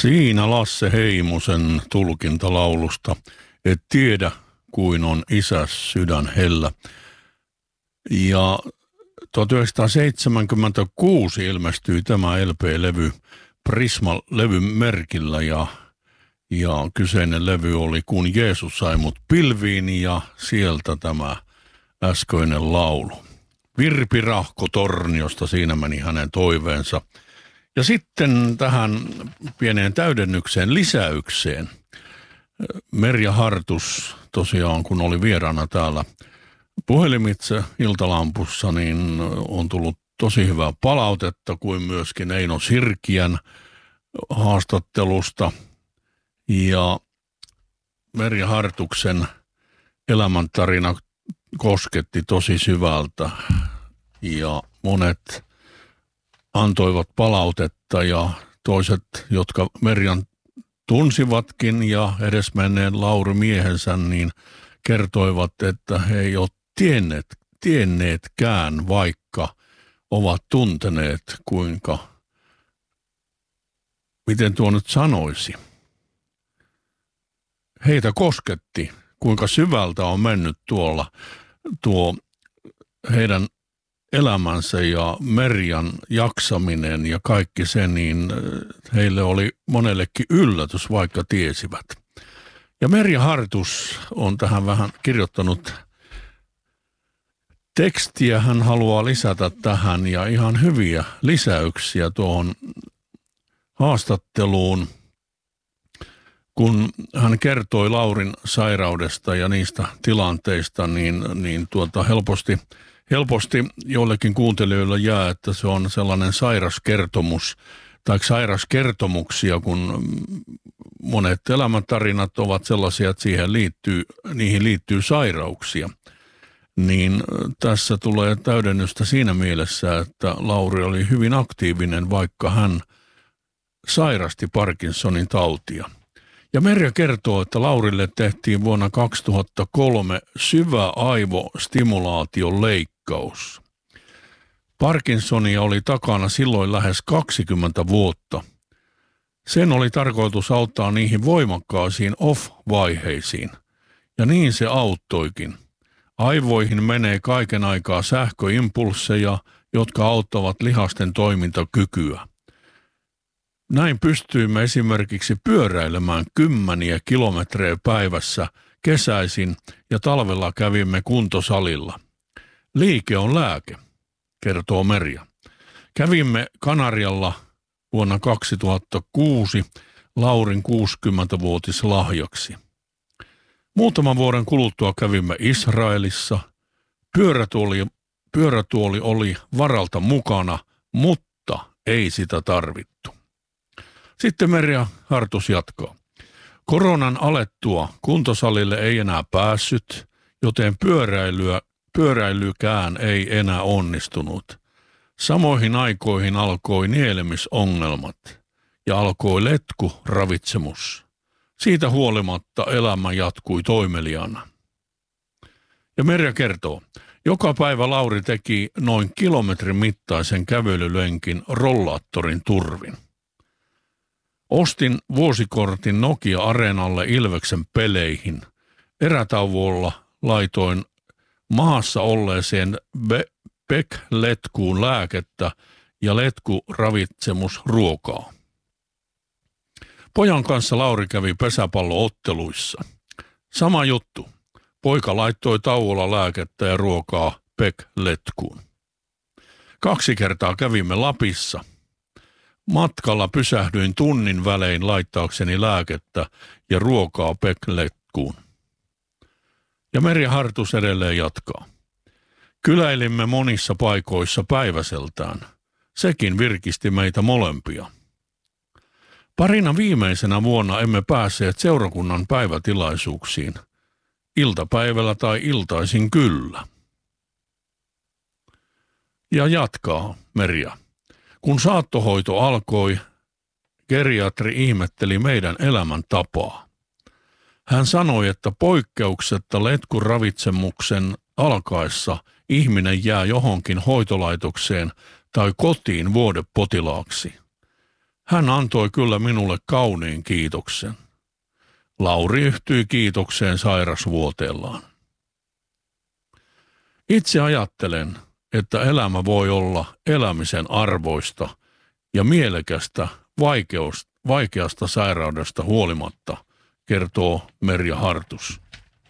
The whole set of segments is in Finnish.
Siinä Lasse Heimosen tulkintalaulusta Et tiedä kuin on isäs sydän hellä. Ja 1976 ilmestyi tämä LP-levy Prisma-levyn merkillä ja kyseinen levy oli Kun Jeesus sai mut pilviin ja sieltä tämä äskeinen laulu. Virpi Rahko Torniosta, siinä meni hänen toiveensa. Ja sitten tähän pieneen täydennykseen, lisäykseen. Merja Hartus tosiaan, kun oli vieraana täällä puhelimitse Iltalampussa, niin on tullut tosi hyvää palautetta, kuin myöskin Eino Sirkiän haastattelusta. Ja Merja Hartuksen elämäntarina kosketti tosi syvältä ja monet antoivat palautetta ja toiset, jotka Merjan tunsivatkin ja edesmenneen Lauri miehensä, niin kertoivat, että he ei ole tienneetkään, vaikka ovat tunteneet, miten tuo nyt sanoisi. Heitä kosketti, kuinka syvältä on mennyt tuo heidän elämänsä ja Merjan jaksaminen ja kaikki se, niin heille oli monellekin yllätys, vaikka tiesivät. Ja Merja Hartus on tähän vähän kirjoittanut tekstiä, hän haluaa lisätä tähän ja ihan hyviä lisäyksiä tuohon haastatteluun, kun hän kertoi Laurin sairaudesta ja niistä tilanteista, niin helposti joillekin kuuntelijoille jää, että se on sellainen sairaskertomus tai sairaskertomuksia, kun monet elämäntarinat ovat sellaisia, että niihin liittyy sairauksia. Niin tässä tulee täydennystä siinä mielessä, että Lauri oli hyvin aktiivinen, vaikka hän sairasti Parkinsonin tautia. Ja Merja kertoo, että Laurille tehtiin vuonna 2003 syvä aivostimulaation leikkaus. Parkinsonia oli takana silloin lähes 20 vuotta. Sen oli tarkoitus auttaa niihin voimakkaisiin off-vaiheisiin. Ja niin se auttoikin. Aivoihin menee kaiken aikaa sähköimpulsseja, jotka auttavat lihasten toimintakykyä. Näin pystyimme esimerkiksi pyöräilemään 10 kilometrejä päivässä kesäisin ja talvella kävimme kuntosalilla. Liike on lääke, kertoo Merja. Kävimme Kanarialla vuonna 2006 Laurin 60-vuotislahjaksi. Muutaman vuoden kuluttua kävimme Israelissa. Pyörätuoli oli varalta mukana, mutta ei sitä tarvittu. Sitten Merja Hartus jatkaa. Koronan alettua kuntosalille ei enää päässyt, joten pyöräilykään ei enää onnistunut. Samoihin aikoihin alkoi nielemisongelmat ja alkoi letkuravitsemus. Siitä huolimatta elämä jatkui toimeliaana. Ja Merja kertoo, joka päivä Lauri teki noin kilometrin mittaisen kävelylenkin rollaattorin turvin. Ostin vuosikortin Nokia-areenalle Ilveksen peleihin. Erätauolla laitoin maassa olleeseen PEC-letkuun lääkettä ja letkuravitsemusruokaa. Pojan kanssa Lauri kävi pesäpallootteluissa. Sama juttu. Poika laittoi tauolla lääkettä ja ruokaa PEC-letkuun. 2 kertaa kävimme Lapissa. Matkalla pysähdyin tunnin välein laittaakseni lääkettä ja ruokaa PEC-letkuun. Ja Merja Hartus edelleen jatkaa. Kyläilimme monissa paikoissa päiväseltään. Sekin virkisti meitä molempia. Parina viimeisenä vuonna emme päässeet seurakunnan päivätilaisuuksiin. Iltapäivällä tai iltaisin kyllä. Ja jatkaa Merja. Kun saattohoito alkoi, geriatri ihmetteli meidän elämäntapaa. Hän sanoi, että poikkeuksetta letkuravitsemuksen alkaessa ihminen jää johonkin hoitolaitokseen tai kotiin vuodepotilaaksi. Hän antoi kyllä minulle kauniin kiitoksen. Lauri yhtyi kiitokseen sairasvuoteellaan. Itse ajattelen, että elämä voi olla elämisen arvoista ja mielekästä vaikeasta sairaudesta huolimatta, kertoo Merja Hartus.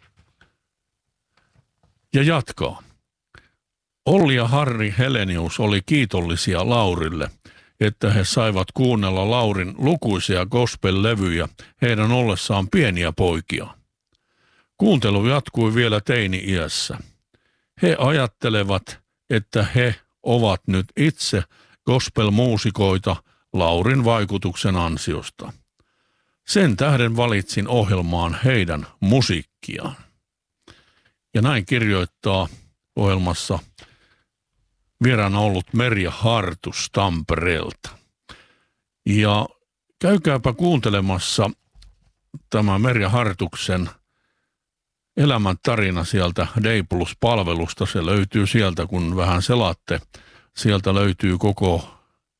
Ja jatkaa. Olli ja Harri Helenius oli kiitollisia Laurille, että he saivat kuunnella Laurin lukuisia gospel-levyjä heidän ollessaan pieniä poikia. Kuuntelu jatkui vielä teini-iässä. He ajattelevat, että he ovat nyt itse gospel-muusikoita Laurin vaikutuksen ansiosta. Sen tähden valitsin ohjelmaan heidän musiikkiaan. Ja näin kirjoittaa ohjelmassa vieraana ollut Merja Hartus Tampereelta. Ja käykääpä kuuntelemassa tämä Merja Hartuksen elämäntarina sieltä Day Plus-palvelusta. Se löytyy sieltä, kun vähän selaatte. Sieltä löytyy koko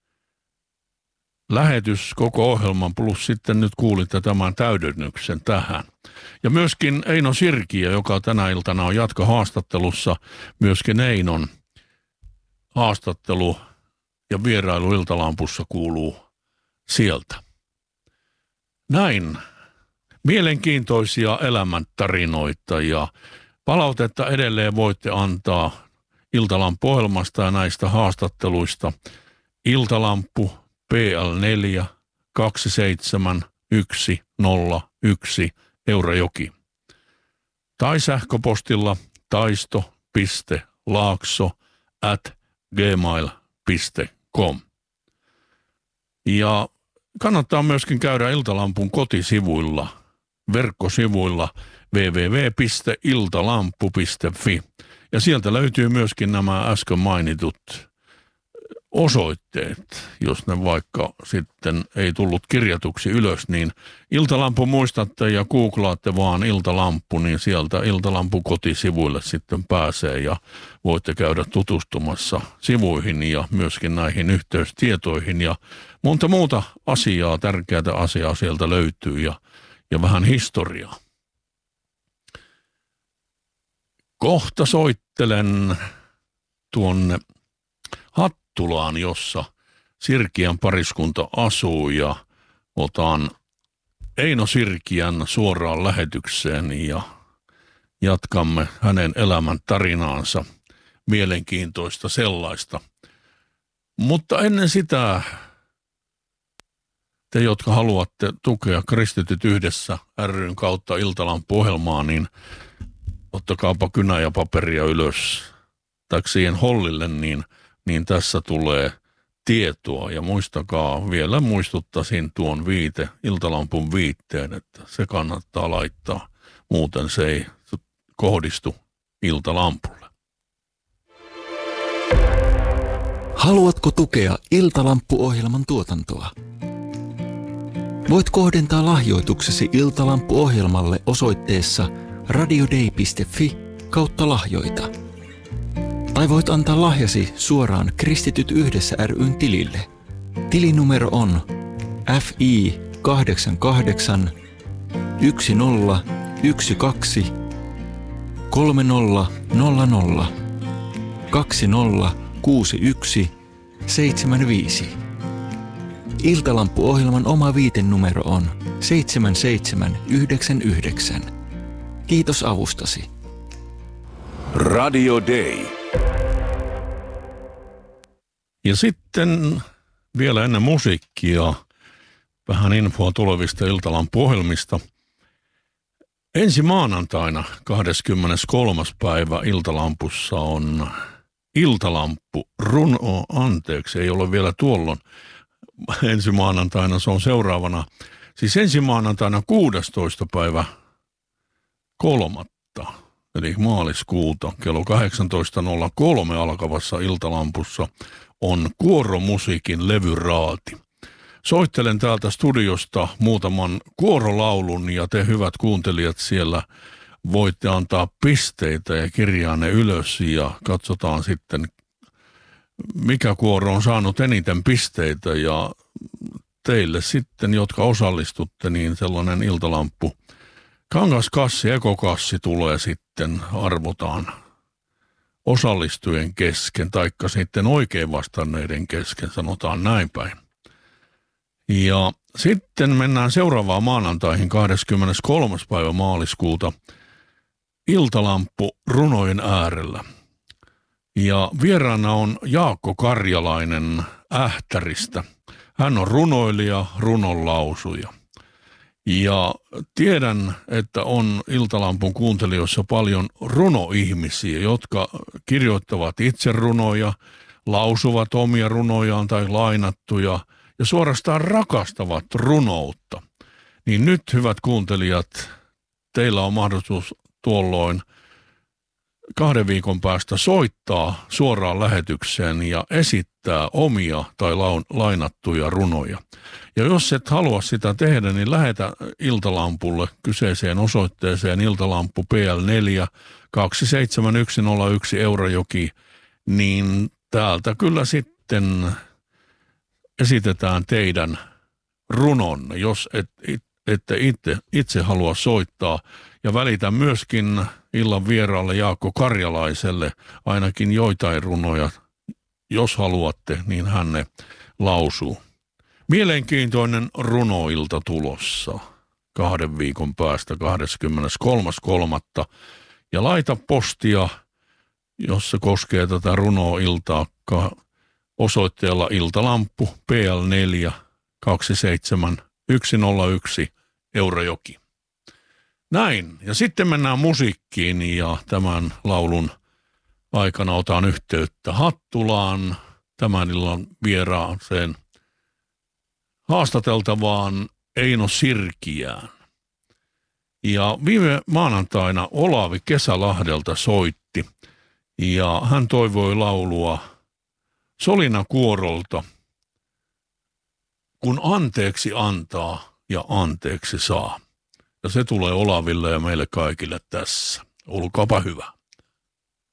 lähetys, koko ohjelman, plus sitten nyt kuulitte tämän täydennyksen tähän. Ja myöskin Eino Sirkiö, joka tänä iltana on jatkohaastattelussa, myöskin Einon haastattelu ja vierailu Iltalampussa kuuluu sieltä. Näin. Mielenkiintoisia elämäntarinoita ja palautetta edelleen voitte antaa Iltalampu-ohjelmasta ja näistä haastatteluista. Iltalampu PL4 27101 Eurajoki. Tai sähköpostilla taisto.laakso@gmail.com. Ja kannattaa myöskin käydä Iltalampun kotisivuilla, verkkosivuilla www.iltalampu.fi. Ja sieltä löytyy myöskin nämä äsken mainitut osoitteet, jos ne vaikka sitten ei tullut kirjatuksi ylös, niin Iltalampu muistatte ja googlaatte vaan Iltalampu, niin sieltä Iltalampu kotisivuille sitten pääsee ja voitte käydä tutustumassa sivuihin ja myöskin näihin yhteystietoihin ja monta muuta asiaa, tärkeää asiaa sieltä löytyy ja vähän historiaa. Kohta soittelen tuonne Hattulaan, jossa Sirkiän pariskunta asuu ja otan Eino Sirkiän suoraan lähetykseen ja jatkamme hänen elämän tarinaansa, mielenkiintoista sellaista. Mutta ennen sitä te, jotka haluatte tukea Kristityt yhdessä ry:n kautta Iltalampu-ohjelmaa, niin ottakaapa kynä ja paperia ylös tai siihen hollille, niin tässä tulee tietoa. Ja muistakaa, vielä muistuttaisin tuon Iltalampun viitteen, että se kannattaa laittaa, muuten se ei kohdistu Iltalampulle. Haluatko tukea Iltalampu-ohjelman tuotantoa? Voit kohdentaa lahjoituksesi Iltalampu-ohjelmalle osoitteessa radiodei.fi/lahjoita. Tai voit antaa lahjasi suoraan Kristityt yhdessä ry:n tilille. Tilinumero on FI 88 1012 3000 2061 75. Iltalampu-ohjelman oma viitenumero on 7799. Kiitos avustasi. Radio Day. Ja sitten vielä ennen musiikkia vähän infoa tulevista Iltalampu-ohjelmista. Ensi maanantaina 23. päivä Iltalampussa on Iltalampu ei ole vielä tuolloin. Ensi maanantaina se on seuraavana. Siis ensi maanantaina 16. päivä 3. eli maaliskuuta kello 18.03 alkavassa Iltalampussa on kuoromusiikin levyraati. Soittelen täältä studiosta muutaman kuorolaulun ja te hyvät kuuntelijat siellä voitte antaa pisteitä ja kirjaa ne ylös ja katsotaan sitten mikä kuoro on saanut eniten pisteitä ja teille sitten, jotka osallistutte, niin sellainen iltalamppu. Kangaskassi, ekokassi tulee sitten, arvotaan osallistujien kesken, taikka sitten oikein vastanneiden kesken, sanotaan näin päin. Ja sitten mennään seuraavaan maanantaihin 23. päivä maaliskuuta iltalamppu runojen äärellä. Ja vieraana on Jaakko Karjalainen Ähtäristä. Hän on runoilija, runonlausuja. Ja tiedän, että on iltalampun kuuntelijoissa paljon runoihmisiä, jotka kirjoittavat itse runoja, lausuvat omia runojaan tai lainattuja ja suorastaan rakastavat runoutta. Niin nyt, hyvät kuuntelijat, teillä on mahdollisuus tuolloin 2 viikon päästä soittaa suoraan lähetykseen ja esittää omia tai lainattuja runoja. Ja jos et halua sitä tehdä, niin lähetä iltalampulle kyseiseen osoitteeseen iltalampu PL4 27101 Eurajoki, niin täältä kyllä sitten esitetään teidän runonne, jos ette itse halua soittaa. Ja välitän myöskin illan vieraalle Jaakko Karjalaiselle ainakin joitain runoja. Jos haluatte, niin hän ne lausuu. Mielenkiintoinen runoilta tulossa 2 viikon päästä 23.3. Ja laita postia, jos se koskee tätä runoiltaa, osoitteella iltalamppu PL4 27101 Eurajoki. Näin. Ja sitten mennään musiikkiin ja tämän laulun aikana otan yhteyttä Hattulaan tämän illan vieraaseen haastateltavaan Eino Sirkiään. Ja viime maanantaina Olavi Kesälahdelta soitti ja hän toivoi laulua Solina Kuorolta, kun anteeksi antaa ja anteeksi saa. Ja se tulee Olaville ja meille kaikille tässä. Olkaapa hyvä.